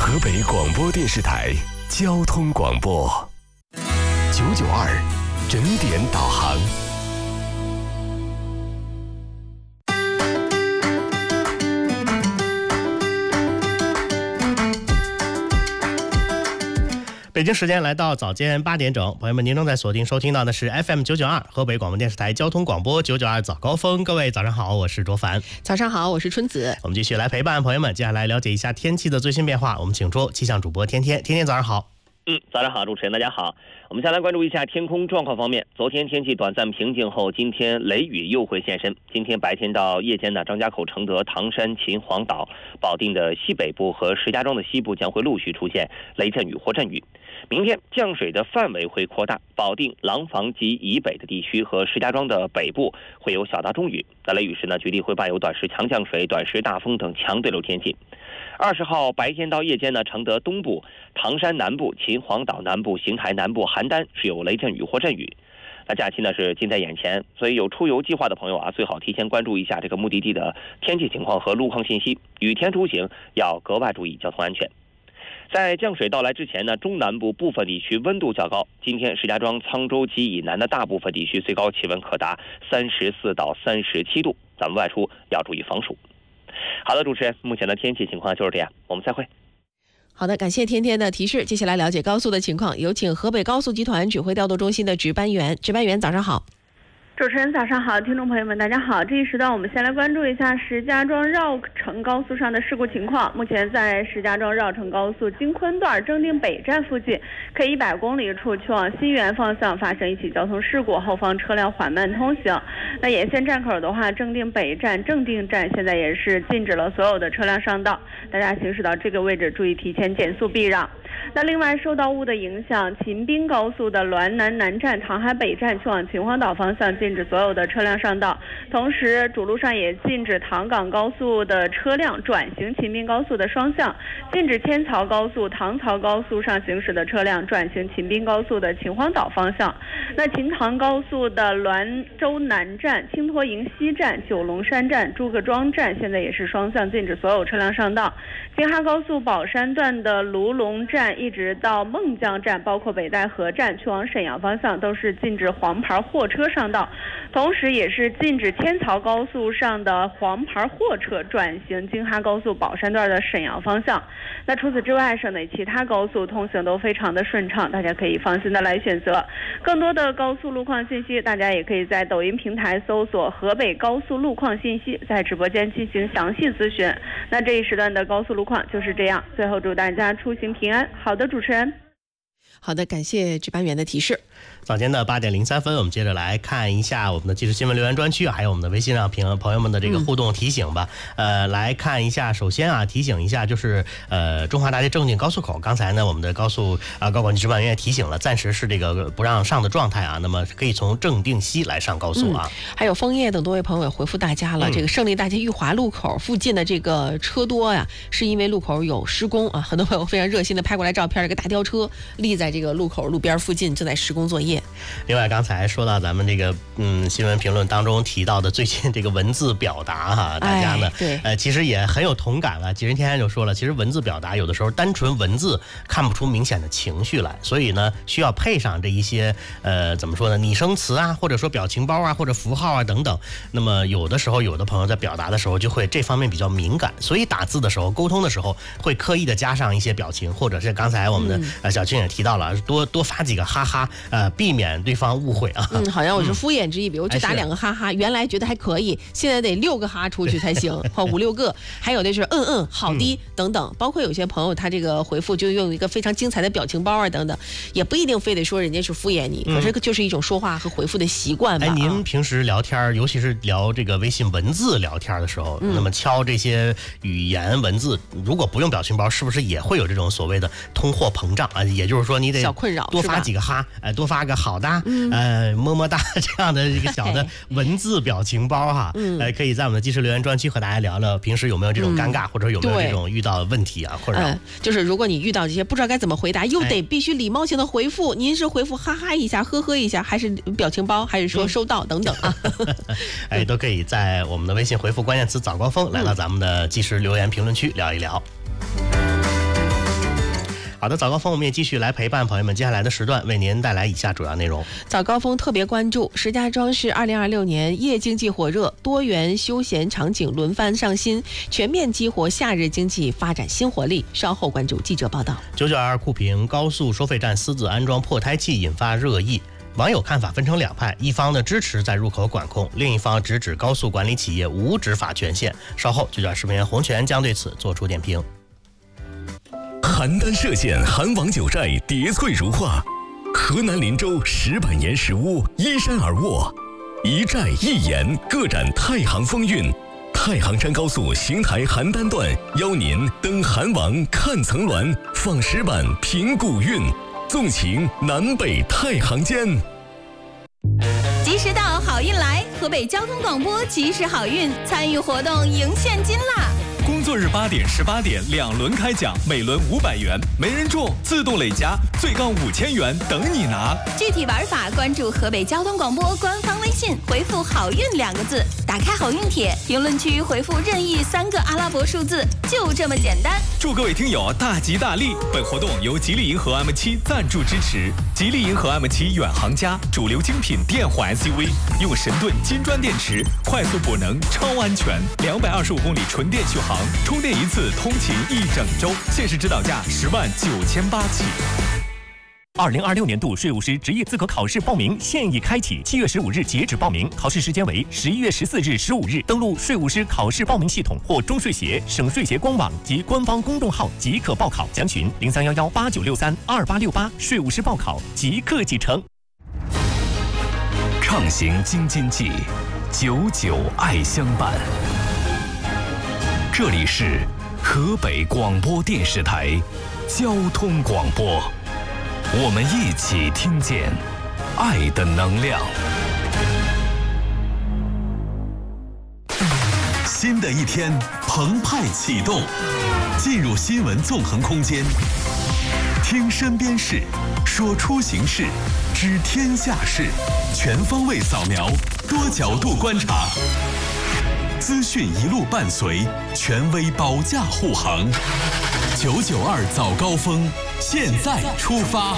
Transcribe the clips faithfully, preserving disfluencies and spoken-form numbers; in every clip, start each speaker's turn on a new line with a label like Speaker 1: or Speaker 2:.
Speaker 1: 河北广播电视台交通广播九九二整点导航。北京时间来到早间八点整，朋友们，您正在锁定收听到的是 F M 九九二河北广播电视台交通广播九九二早高峰。各位早上好，我是卓凡。
Speaker 2: 早上好，我是春子。
Speaker 1: 我们继续来陪伴朋友们，接下来了解一下天气的最新变化。我们请出气象主播天天，天天早上好。
Speaker 3: 嗯，早上好，主持人大家好。我们先来关注一下天空状况方面。昨天天气短暂平静后，今天雷雨又会现身。今天白天到夜间呢，张家口、承德、唐山、秦皇岛、保定的西北部和石家庄的西部将会陆续出现雷阵雨或阵雨。明天降水的范围会扩大，保定、廊坊及以北的地区和石家庄的北部会有小到中雨。在雷雨时呢，局地会伴有短时强降水、短时大风等强对流天气。二十号白天到夜间呢，承德东部、唐山南部、秦皇岛南部、邢台南部、邯郸是有雷阵雨或阵雨。那假期呢是近在眼前，所以有出游计划的朋友啊，最好提前关注一下这个目的地的天气情况和路况信息。雨天出行要格外注意交通安全。在降水到来之前呢，中南部部分地区温度较高。今天石家庄、沧州及以南的大部分地区最高气温可达三十四到三十七度，咱们外出要注意防暑。好的，主持人，目前的天气情况就是这样，我们再会。
Speaker 2: 好的，感谢天天的提示。接下来了解高速的情况，有请河北高速集团指挥调度中心的值班员。值班员早上好。
Speaker 4: 主持人早上好，听众朋友们大家好。这一时段我们先来关注一下石家庄绕城高速上的事故情况。目前在石家庄绕城高速京昆段正定北站附近 K 一百公里处去往新源方向发生一起交通事故，后方车辆缓慢通行。那沿线站口的话，正定北站、正定站现在也是禁止了所有的车辆上道，大家行驶到这个位置注意提前减速避让。那另外受到雾的影响，秦滨高速的滦南南站、唐海北站去往秦皇岛方向禁止所有的车辆上道，同时主路上也禁止唐港高速的车辆转行秦滨高速的双向，禁止千槽高速、唐槽高速上行驶的车辆转行秦滨高速的秦皇岛方向。那秦唐高速的滦州南站、青托营西站、九龙山站、朱各庄站现在也是双向禁止所有车辆上道。京哈高速宝山段的卢龙站一直到孟江站，包括北戴河站去往沈阳方向都是禁止黄牌货车上道，同时也是禁止千槽高速上的黄牌货车转行京哈高速宝山段的沈阳方向。那除此之外，省内其他高速通行都非常的顺畅，大家可以放心的来选择。更多的高速路况信息，大家也可以在抖音平台搜索河北高速路况信息，在直播间进行详细咨询。那这一时段的高速路况就是这样，最后祝大家出行平安。好的，主持人。
Speaker 2: 好的，感谢值班员的提示。
Speaker 1: 早间的八点零三分，我们接着来看一下我们的即时新闻留言专区，还有我们的微信上评朋友们的这个互动提醒吧。嗯、呃，来看一下，首先啊，提醒一下，就是呃，中华大街正定高速口，刚才呢，我们的高速啊、呃、高管值班员也提醒了，暂时是这个不让上的状态啊，那么可以从正定西来上高速啊。嗯、
Speaker 2: 还有枫叶等多位朋友也回复大家了，嗯、这个胜利大街裕华路口附近的这个车多呀，是因为路口有施工啊，很多朋友非常热心的拍过来照片，这个大吊车立在这个路口路边附近，正在施工作业。
Speaker 1: 另外，刚才说到咱们这个嗯新闻评论当中提到的最近这个文字表达哈，大家呢、
Speaker 2: 哎、对
Speaker 1: 呃其实也很有同感了。其实天天就说了，其实文字表达有的时候单纯文字看不出明显的情绪来，所以呢需要配上这一些呃怎么说呢拟声词啊，或者说表情包啊，或者符号啊等等。那么有的时候有的朋友在表达的时候就会这方面比较敏感，所以打字的时候沟通的时候会刻意的加上一些表情，或者是刚才我们的、嗯、呃小青也提到了，多多发几个哈哈，呃避免对方误会啊。
Speaker 2: 嗯，好像我是敷衍之意，比如就打两个哈哈，原来觉得还可以，现在得六个哈出去才行，或五六个。还有的是嗯嗯好的、嗯、等等，包括有些朋友他这个回复就用一个非常精彩的表情包啊等等，也不一定非得说人家是敷衍你，可是就是一种说话和回复的习惯吧。
Speaker 1: 哎，您平时聊天，尤其是聊这个微信文字聊天的时候，嗯、那么敲这些语言文字，如果不用表情包，是不是也会有这种所谓的通货膨胀啊？也就是说，你得
Speaker 2: 小困扰，
Speaker 1: 多发几个哈，哎，多发个好的，嗯、呃，么么哒这样的一个小的文字表情包哈，嗯、呃，可以在我们的即时留言专区和大家聊聊，平时有没有这种尴尬，嗯、或者有没有这种遇到问题啊，或者、呃、
Speaker 2: 就是如果你遇到这些不知道该怎么回答，又得必须礼貌性的回复，哎、您是回复哈哈一下、呵呵一下，还是表情包，还是说收到、嗯、等等啊？
Speaker 1: 哎，都可以在我们的微信回复关键词早高峰，来到咱们的即时留言评论区聊一聊。 好的，早高峰我们也继续来陪伴朋友们接下来的时段，为您带来以下主要内容。
Speaker 2: 早高峰特别关注石家庄市二零二六年夜经济火热，多元休闲场景轮番上新，全面激活夏日经济发展新活力。稍后关注记者报道。
Speaker 1: 九九二库平高速收费站私自安装破胎器引发热议，网友看法分成两派，一方呢支持在入口管控，另一方直指高速管理企业无执法权限。稍后九九二视频人洪泉将对此做出点评。
Speaker 5: 邯郸歙县韩王九寨叠翠如画，河南林州石板岩石屋依山而卧，一寨一岩各展太行风韵。太行山高速邢台邯郸段邀您登韩王看层峦，访石板评古韵，纵情南北太行间。
Speaker 6: 及时到，好运来！河北交通广播及时好运，参与活动赢现金啦！
Speaker 7: 工作日八点、十八点两轮开奖，每轮五百元，没人中自动累加，最高五千元等你拿。
Speaker 6: 具体玩法关注河北交通广播官方微信，回复“好运”两个字，打开好运帖，评论区回复任意三个阿拉伯数字，就这么简单。
Speaker 7: 祝各位听友大吉大利！本活动由吉利银河 M 七 赞助支持。吉利银河 M 七 远航家，主流精品电混 S U V， 用神盾金砖电池，快速补能，超安全，两百二十五公里纯电续航。充电一次通勤一整周，限时指导价十万九千八起。
Speaker 8: 二零二六年度税务师执业资格考试报名现已开启，七月十五日截止报名，考试时间为十一月十四日、十五日。登录税务师考试报名系统或中税协、省税协官网及官方公众号即可报考。详询零三幺幺八九六三二八六八，税务师报考即刻启程。
Speaker 5: 畅行京津冀，久久爱相伴。这里是河北广播电视台交通广播，我们一起听见爱的能量。新的一天澎湃启动，进入新闻纵横空间，听身边事，说出行事，知天下事，全方位扫描，多角度观察。资讯一路伴随，权威保驾护航。九九二早高峰，现在出发。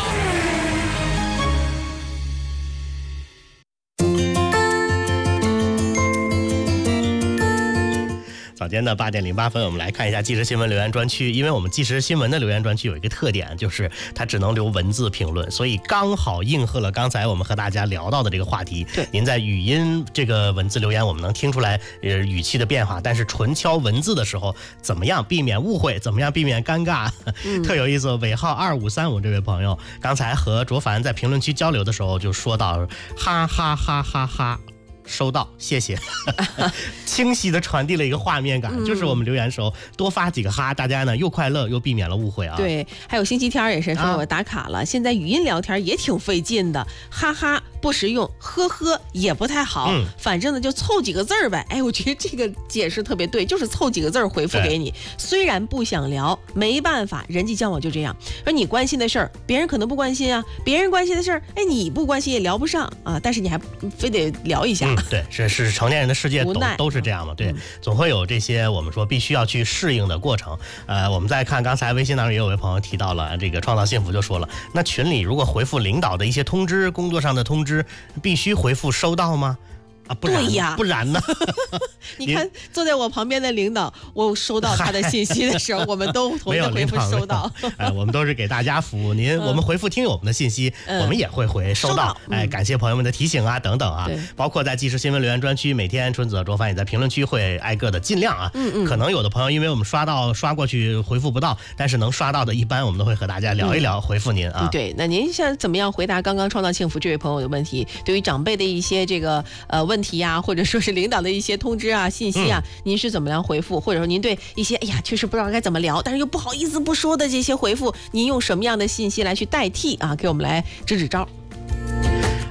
Speaker 1: 早间的八点零八分，我们来看一下即时新闻留言专区。因为我们即时新闻的留言专区有一个特点，就是它只能留文字评论，所以刚好应和了刚才我们和大家聊到的这个话题。
Speaker 2: 对，
Speaker 1: 您在语音这个文字留言，我们能听出来呃语气的变化，但是纯敲文字的时候，怎么样避免误会，怎么样避免尴尬，嗯、特有意思。尾号二五三五这位朋友，刚才和卓凡在评论区交流的时候就说到，哈哈哈哈哈。收到，谢谢，清晰的传递了一个画面感，嗯、就是我们留言时候多发几个哈，大家呢又快乐又避免了误会啊。
Speaker 2: 对，还有星期天也是说我打卡了，啊、现在语音聊天也挺费劲的，哈哈不实用，呵呵也不太好，嗯、反正呢就凑几个字儿呗。哎，我觉得这个解释特别对，就是凑几个字儿回复给你。虽然不想聊，没办法，人际交往就这样。说你关心的事儿，别人可能不关心啊；别人关心的事儿，哎，你不关心也聊不上啊。但是你还非得聊一下。
Speaker 1: 嗯、对，是是成年人的世界都都是这样嘛，对，嗯、总会有这些我们说必须要去适应的过程。呃，我们再看刚才微信当中也有位朋友提到了这个创造幸福，就说了，那群里如果回复领导的一些通知，工作上的通知，必须回复收到吗？啊，不然
Speaker 2: 对呀，
Speaker 1: 不然呢？
Speaker 2: 你看坐在我旁边的领导，我收到他的信息的时候，我们都同意回复收到。
Speaker 1: 哎，我们都是给大家服务。您，嗯、我们回复听友们的信息，嗯、我们也会回收到。收到哎，感谢朋友们的提醒啊，等等啊。包括在即时新闻留言专区，每天春子、卓凡也在评论区会挨个的尽量啊。嗯嗯。可能有的朋友因为我们刷到刷过去回复不到，但是能刷到的，一般我们都会和大家聊一聊，嗯、回复您啊。
Speaker 2: 对，那您想怎么样回答刚刚创造幸福这位朋友的问题？对于长辈的一些这个呃问题呀，或者说是领导的一些通知啊、信息啊，嗯、您是怎么样回复？或者说您对一些哎呀确实不知道该怎么聊，但是又不好意思不说的这些回复，您用什么样的信息来去代替啊？给我们来支支招。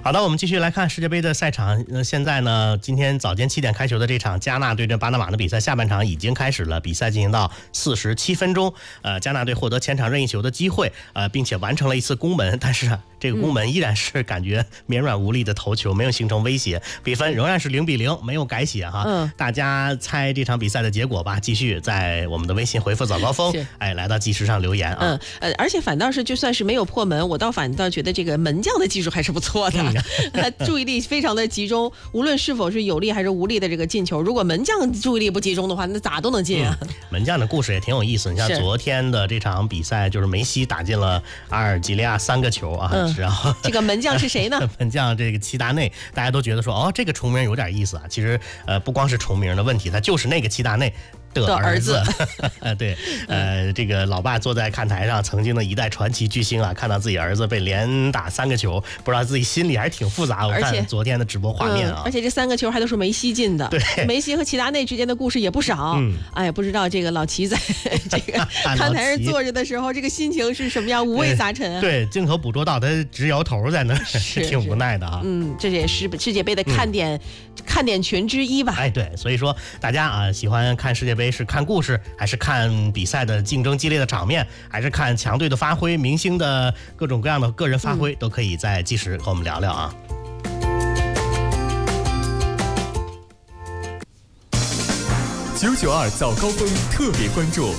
Speaker 1: 好的，我们继续来看世界杯的赛场。那现在呢，今天早间七点开球的这场加纳对阵巴拿马的比赛，下半场已经开始了，比赛进行到四十七分钟。呃，加纳队获得前场任意球的机会，呃，并且完成了一次攻门，但是啊，这个攻门依然是感觉绵软无力的头球，没有形成威胁，比分仍然是零比零，没有改写哈。
Speaker 2: 嗯，
Speaker 1: 大家猜这场比赛的结果吧，继续在我们的微信回复早高峰，哎，来到计时上留言啊。
Speaker 2: 嗯，呃，而且反倒是就算是没有破门，我倒反倒觉得这个门将的技术还是不错的。嗯他注意力非常的集中，无论是否是有利还是无利的这个进球，如果门将注意力不集中的话，那咋都能进啊。
Speaker 1: 嗯、门将的故事也挺有意思，你像昨天的这场比赛，就是梅西打进了阿尔及利亚三个球啊，
Speaker 2: 嗯、
Speaker 1: 然后
Speaker 2: 这个门将是谁呢？
Speaker 1: 门将这个齐达内，大家都觉得说哦，这个重名有点意思啊。其实呃，不光是重名的问题，他就是那个齐达内的儿子，呃，对，呃，这个老爸坐在看台上，曾经的一代传奇巨星啊，看到自己儿子被连打三个球，不知道自己心里还是挺复杂。我看昨天的直播画面啊、
Speaker 2: 嗯，而且这三个球还都是梅西进的。
Speaker 1: 对，
Speaker 2: 梅西和齐达内之间的故事也不少。嗯，哎，不知道这个老齐在这个看台上坐着的时候，这个心情是什么样，五味杂陈、啊。
Speaker 1: 对，镜头捕捉到他直摇头在那，是挺无奈的啊。
Speaker 2: 嗯，这也是世界杯的看点、嗯、看点群之一吧。
Speaker 1: 哎，对，所以说大家啊，喜欢看世界杯是看故事，还是看比赛的竞争激烈的场面，还是看强队的发挥，明星的各种各样的个人发挥，嗯、都可以在计时和我们聊聊啊。
Speaker 7: 九九二早高峰特别关注。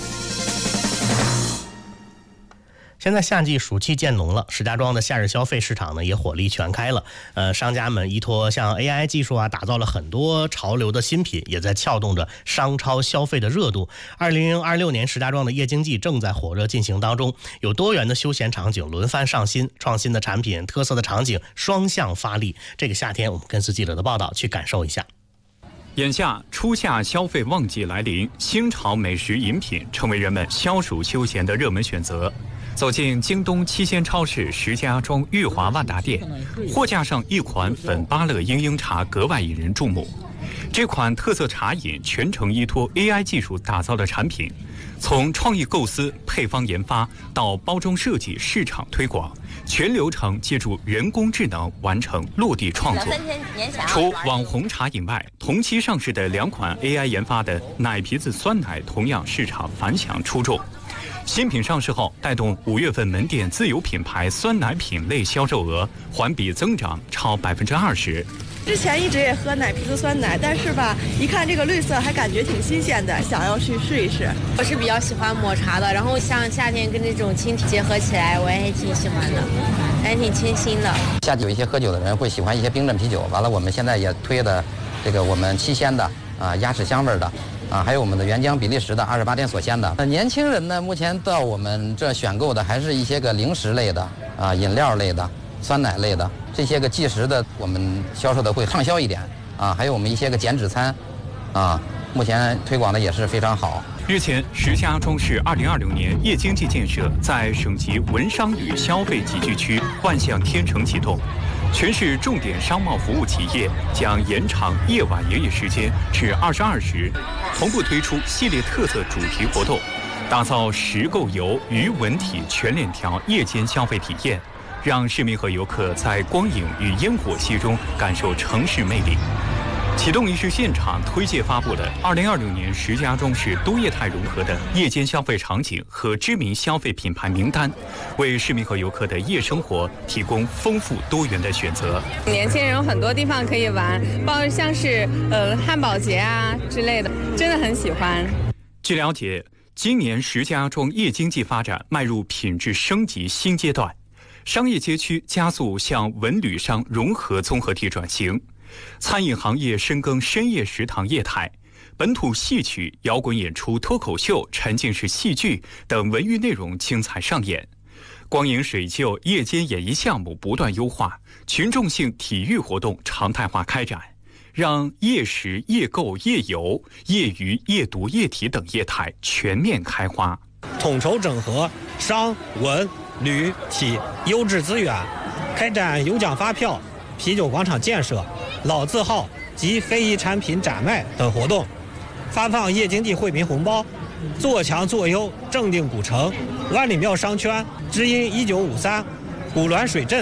Speaker 1: 现在夏季暑气渐浓了，石家庄的夏日消费市场呢也火力全开了。呃，商家们依托像 A I 技术啊，打造了很多潮流的新品，也在撬动着商超消费的热度。二零二六年石家庄的夜经济正在火热进行当中，有多元的休闲场景轮番上新，创新的产品、特色的场景双向发力。这个夏天，我们跟随记者的报道去感受一下。
Speaker 9: 眼下初夏消费旺季来临，新潮美食饮品成为人们消暑休闲的热门选择。走进京东七鲜超市石家庄裕华万达店，货架上一款粉芭乐鹰鹰茶格外引人注目。这款特色茶饮全程依托 A I 技术打造的产品，从创意构思、配方研发到包装设计、市场推广，全流程借助人工智能完成落地创作。除网红茶饮外，同期上市的两款 A I 研发的奶皮子酸奶同样市场反响出众。新品上市后，带动五月份门店自有品牌酸奶品类销售额环比增长超百分之二十。
Speaker 10: 之前一直也喝奶皮子酸奶，但是吧，一看这个绿色还感觉挺新鲜的，想要去试一试。
Speaker 11: 我是比较喜欢抹茶的，然后像夏天跟这种青提结合起来，我也挺喜欢的，还挺清新的。
Speaker 12: 夏季有一些喝酒的人会喜欢一些冰镇啤酒，完了我们现在也推的这个我们七鲜的啊，鸭屎香味的。啊，还有我们的原浆比利时的二十八天锁鲜的。呃，年轻人呢，目前到我们这选购的还是一些个零食类的啊，饮料类的、酸奶类的这些个即食的，我们销售的会畅销一点啊。还有我们一些个减脂餐，啊，目前推广的也是非常好。
Speaker 9: 日前，石家庄市二零二零年夜经济建设在省级文商旅消费集聚区万象天成启动。全市重点商贸服务企业将延长夜晚营业时间至二十二时，同步推出系列特色主题活动，打造实购游鱼文体全链条夜间消费体验，让市民和游客在光影与烟火气中感受城市魅力。启动仪式现场推介发布了二零二六年石家庄市多业态融合的夜间消费场景和知名消费品牌名单，为市民和游客的夜生活提供丰富多元的选择。
Speaker 13: 年轻人有很多地方可以玩，包括像是呃汉堡节啊之类的，真的很喜欢。
Speaker 9: 据了解，今年石家庄夜经济发展迈入品质升级新阶段，商业街区加速向文旅商融合综合体转型。餐饮行业深耕深夜食堂业态，本土戏曲、摇滚演出、脱口秀、沉浸式戏剧等文娱内容精彩上演。光影水旧夜间演艺项目不断优化，群众性体育活动常态化开展，让夜食、夜购、夜游、夜娱、夜读、夜体等业态全面开花。
Speaker 14: 统筹整合商、文、旅、体优质资源，开展有奖发票、啤酒广场建设、老字号及非遗产品展卖等活动，发放夜经济惠民红包，做强做优正定古城、万里庙商圈、知音一九五三、古滦水镇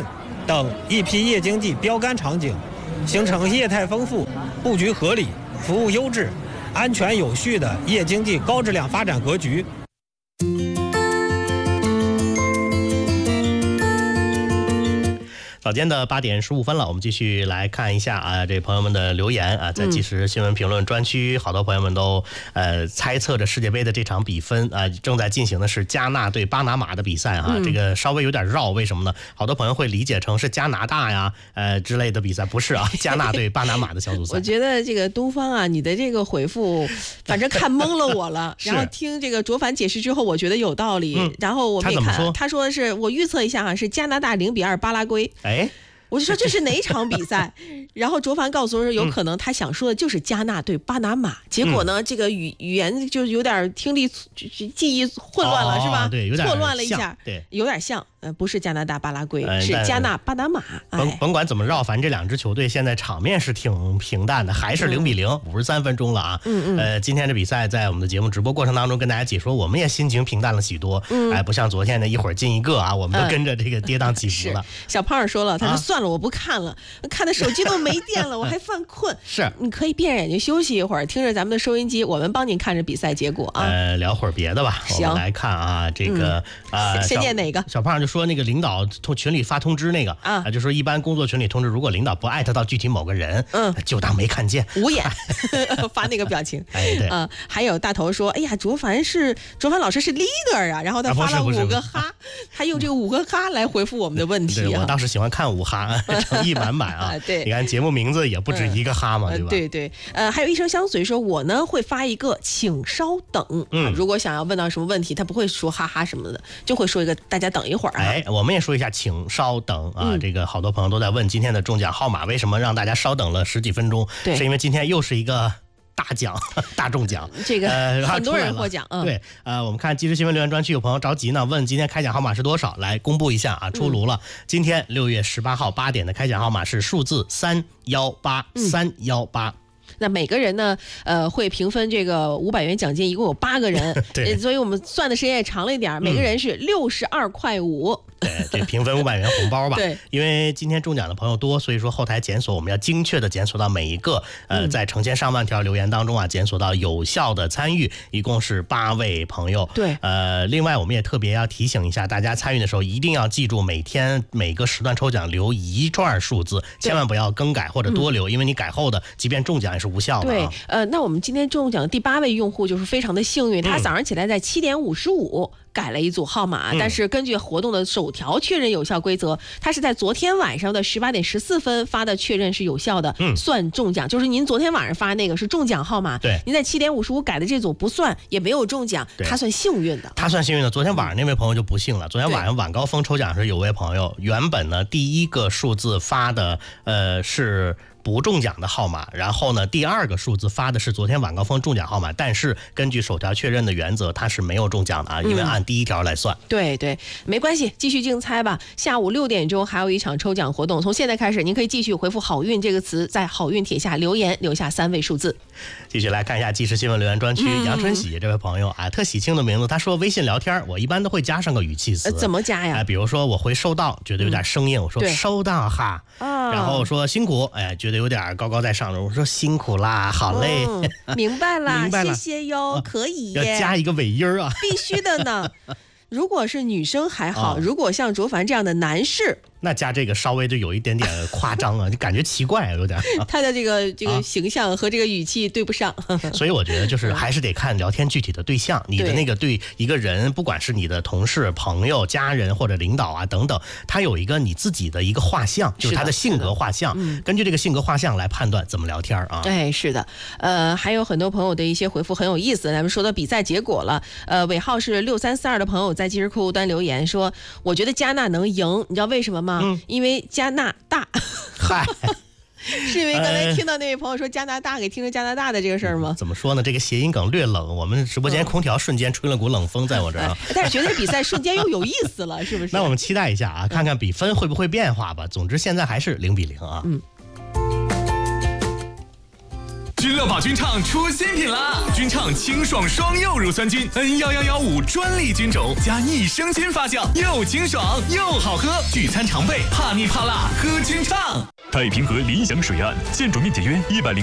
Speaker 14: 等一批夜经济标杆场景，形成业态丰富、布局合理、服务优质、安全有序的夜经济高质量发展格局。
Speaker 1: 早间的八点十五分了，我们继续来看一下啊，这朋友们的留言啊，在即时新闻评论专区，好多朋友们都呃猜测着世界杯的这场比分啊，正在进行的是加纳对巴拿马的比赛啊，嗯、这个稍微有点绕，为什么呢？好多朋友会理解成是加拿大呀呃之类的比赛，不是啊，加纳对巴拿马的小组赛。
Speaker 2: 我觉得这个东方啊，你的这个回复，反正看懵了我了。然后听这个卓凡解释之后，我觉得有道理。嗯、然后我们也看，他, 说他说的是我预测一下啊，是加拿大零比二巴拉圭。
Speaker 1: 哎。
Speaker 2: 我就说这是哪场比赛？然后卓凡告诉我说，有可能他想说的就是加纳对巴拿马。结果呢，这个语语言就有点听力记忆混乱了，
Speaker 1: 哦、
Speaker 2: 是吧？
Speaker 1: 对，有点
Speaker 2: 错乱了一下，
Speaker 1: 对，
Speaker 2: 有点像。呃，不是加拿大巴拉圭，
Speaker 1: 呃、
Speaker 2: 是加纳巴拿马。
Speaker 1: 甭
Speaker 2: 哎、
Speaker 1: 甭管怎么绕，反正这两支球队现在场面是挺平淡的，还是零比零，五十三分钟了啊。
Speaker 2: 嗯嗯。
Speaker 1: 呃，今天这比赛在我们的节目直播过程当中跟大家解说，我们也心情平淡了许多。嗯。哎，不像昨天的一会儿进一个啊，我们都跟着这个跌宕起伏了。
Speaker 2: 小胖说了，他说算了，我不看了，看的手机都没电了，我还犯困。
Speaker 1: 是。
Speaker 2: 你可以闭上眼睛休息一会儿，听着咱们的收音机，我们帮您看着比赛结果啊。
Speaker 1: 呃，聊会儿别的吧。
Speaker 2: 行。
Speaker 1: 我们来看啊，这个啊、
Speaker 2: 嗯，先念哪个？
Speaker 1: 小胖就说那个领导。通群里发通知那个啊，就说一般工作群里通知，如果领导不艾特到具体某个人，嗯，就当没看见，
Speaker 2: 无眼发那个表情。
Speaker 1: 哎，对
Speaker 2: 啊，还有大头说，哎呀，卓凡是卓凡老师是 leader 啊，然后他发了五个哈，他用这个五个哈来回复我们的问题、啊。
Speaker 1: 对，我倒是喜欢看五哈，诚意满满啊。
Speaker 2: 对，
Speaker 1: 你看节目名字也不止一个哈嘛，
Speaker 2: 嗯、
Speaker 1: 对吧？
Speaker 2: 对对，呃，还有一声相随说，我呢会发一个，请稍等。嗯、啊，如果想要问到什么问题，他不会说哈哈什么的，就会说一个大家等一会儿啊。
Speaker 1: 哎，我们也说一下，请稍等啊！
Speaker 2: 嗯、
Speaker 1: 这个好多朋友都在问今天的中奖号码，为什么让大家稍等了十几分钟？
Speaker 2: 对，
Speaker 1: 是因为今天又是一个大奖，大中奖。
Speaker 2: 这个、
Speaker 1: 呃、
Speaker 2: 很多人获奖。嗯，
Speaker 1: 对，呃，我们看即时新闻留言专区有朋友着急呢，问今天开奖号码是多少？来公布一下啊，出炉了。嗯、今天六月十八号八点的开奖号码是数字三幺八三幺八。
Speaker 2: 那每个人呢，呃，会平分这个五百元奖金，一共有八个人，
Speaker 1: 对，
Speaker 2: 所以我们算的时间也长了一点，每个人是六十二块五。
Speaker 1: 对，这平分五百元红包吧。
Speaker 2: 对，
Speaker 1: 因为今天中奖的朋友多，所以说后台检索我们要精确的检索到每一个呃，在成千上万条留言当中啊，检索到有效的参与，一共是八位朋友。
Speaker 2: 对，
Speaker 1: 呃，另外我们也特别要提醒一下大家，参与的时候一定要记住每天每个时段抽奖留一串数字，千万不要更改或者多留，嗯、因为你改后的即便中奖也是无效的、啊。
Speaker 2: 对，呃，那我们今天中奖的第八位用户就是非常的幸运，他早上起来在七点五十五。改了一组号码，但是根据活动的首条确认有效规则，他是在昨天晚上的十八点十四分发的确认是有效的，
Speaker 1: 嗯，
Speaker 2: 算中奖。就是您昨天晚上发那个是中奖号码，
Speaker 1: 对，
Speaker 2: 您在七点五十五改的这组不算，也没有中奖，他算幸运的。
Speaker 1: 他算幸运的。昨天晚上那位朋友就不幸了，昨天晚上晚高峰抽奖时有位朋友原本呢第一个数字发的呃是不中奖的号码，然后呢第二个数字发的是昨天晚高峰中奖号码，但是根据首条确认的原则，它是没有中奖的啊，因为按第一条来算。
Speaker 2: 嗯、对对，没关系，继续竞猜吧。下午六点钟还有一场抽奖活动，从现在开始您可以继续回复好运这个词，在好运帖下留言，留下三位数字。
Speaker 1: 继续来看一下即时新闻留言专区，嗯、杨春喜这位朋友啊，特喜庆的名字，他说微信聊天我一般都会加上个语气词，
Speaker 2: 呃、怎么加呀？
Speaker 1: 哎，比如说我会收到，觉得有点生硬，嗯、我说收到哈，
Speaker 2: 啊、
Speaker 1: 然后说辛苦，哎，觉得有点高高在上的，我说辛苦啦，好累，
Speaker 2: 嗯、明白啦，
Speaker 1: 明白了，
Speaker 2: 谢谢哟，啊、可以
Speaker 1: 要加一个尾音啊，
Speaker 2: 必须的呢。如果是女生还好，
Speaker 1: 啊、
Speaker 2: 如果像卓凡这样的男士。
Speaker 1: 那加这个稍微就有一点点夸张啊，就感觉奇怪有点。
Speaker 2: 他的这个这个形象和这个语气对不上，
Speaker 1: 啊、所以我觉得就是还是得看聊天具体的对象，你的那个对一个人，不管是你的同事、朋友、家人或者领导啊等等，他有一个你自己的一个画像，就是他的性格画像，
Speaker 2: 嗯、
Speaker 1: 根据这个性格画像来判断怎么聊天啊。
Speaker 2: 哎，是的，呃，还有很多朋友的一些回复很有意思。咱们说到比赛结果了，呃，尾号是六三四二的朋友在即时客户端留言说，我觉得加纳能赢，你知道为什么吗？
Speaker 1: 嗯、
Speaker 2: 因为加拿大，
Speaker 1: 嗨，
Speaker 2: 是因为刚才听到那位朋友说加拿大，给听成加拿大的这个事儿吗？
Speaker 1: 怎么说呢？这个谐音梗略冷，我们直播间空调瞬间吹了股冷风在我这儿、啊
Speaker 2: 嗯，但是觉得比赛瞬间又有意思了，是不是？
Speaker 1: 那我们期待一下啊，看看比分会不会变化吧。总之现在还是零比零啊。
Speaker 2: 嗯。
Speaker 7: 君乐宝君畅出新品啦！君畅清爽双柚乳酸菌 N 一一一五专利菌种加益生菌发酵，又清爽又好喝，聚餐常备，怕腻怕辣喝君畅。
Speaker 8: 太平河理想水岸，建筑面积约一百零。